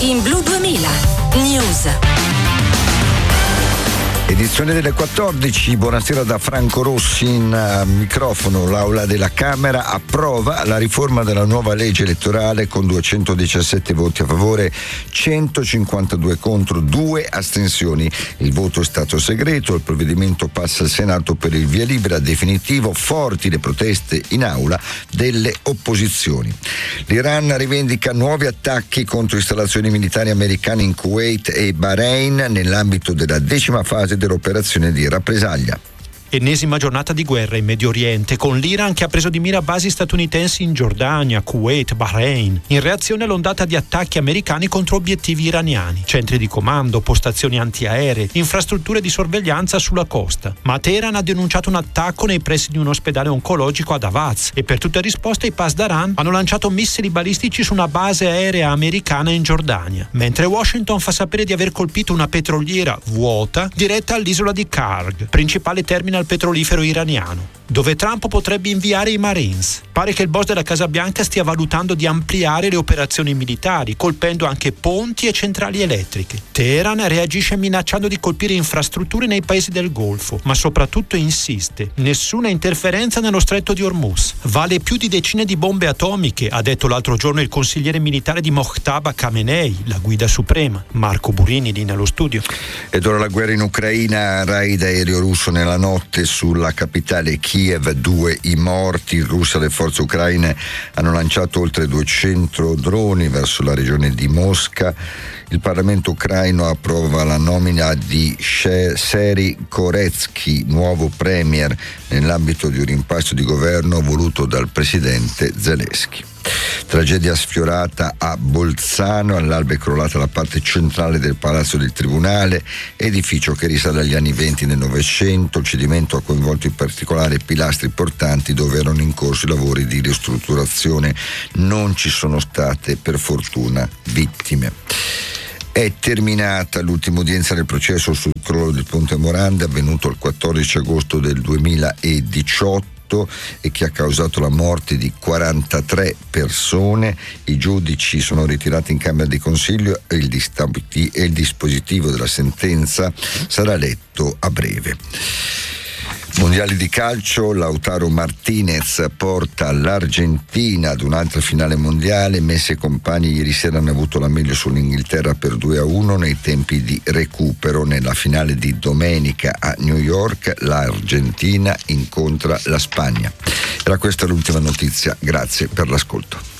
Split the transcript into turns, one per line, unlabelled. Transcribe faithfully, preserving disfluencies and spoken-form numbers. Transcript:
In Blu duemila News.
Edizione delle quattordici, buonasera da Franco Rossi in uh, microfono. L'Aula della Camera approva la riforma della nuova legge elettorale con duecentodiciassette voti a favore, centocinquantadue contro, due astensioni. Il voto è stato segreto, il provvedimento passa al Senato per il via libera definitivo, forti le proteste in aula delle opposizioni. L'Iran rivendica nuovi attacchi contro installazioni militari americane in Kuwait e Bahrain nell'ambito della decima fase dell'operazione di rappresaglia.
Ennesima giornata di guerra in Medio Oriente, con l'Iran che ha preso di mira basi statunitensi in Giordania, Kuwait, Bahrain, in reazione all'ondata di attacchi americani contro obiettivi iraniani, centri di comando, postazioni antiaeree, infrastrutture di sorveglianza sulla costa. Ma Teheran ha denunciato un attacco nei pressi di un ospedale oncologico ad Avaz e per tutte risposte i Pasdaran hanno lanciato missili balistici su una base aerea americana in Giordania, mentre Washington fa sapere di aver colpito una petroliera vuota diretta all'isola di Karg, principale terminal petrolifero iraniano, dove Trump potrebbe inviare i Marines. Pare che il boss della Casa Bianca stia valutando di ampliare le operazioni militari, colpendo anche ponti e centrali elettriche. Teheran reagisce minacciando di colpire infrastrutture nei paesi del Golfo, ma soprattutto insiste: nessuna interferenza nello stretto di Hormuz. Vale più di decine di bombe atomiche, ha detto l'altro giorno il consigliere militare di Mojtaba Khamenei, la guida suprema. Marco Burini lì nello studio.
Ed ora la guerra in Ucraina, raid aereo russo nella notte sulla capitale Kiev, due i morti. In Russia le forze ucraine hanno lanciato oltre duecento droni verso la regione di Mosca. Il Parlamento ucraino approva la nomina di Seri Koretsky, nuovo premier, nell'ambito di un impasto di governo voluto dal presidente Zelensky. Tragedia sfiorata a Bolzano, all'alba è crollata la parte centrale del palazzo del tribunale, edificio che risale agli anni venti del Novecento. Il cedimento ha coinvolto in particolare pilastri portanti dove erano in corso i lavori di ristrutturazione. Non ci sono state per fortuna vittime. È terminata l'ultima udienza del processo sul crollo del ponte Morandi, avvenuto il quattordici agosto del duemiladiciotto e che ha causato la morte di quarantatré persone. I giudici sono ritirati in Camera di Consiglio e il, distabiti- e il dispositivo della sentenza sarà letto a breve. Mondiali di calcio, Lautaro Martinez porta l'Argentina ad un'altra finale mondiale. Messi e compagni ieri sera hanno avuto la meglio sull'Inghilterra per due a uno nei tempi di recupero. Nella finale di domenica a New York l'Argentina incontra la Spagna. Era questa l'ultima notizia, grazie per l'ascolto.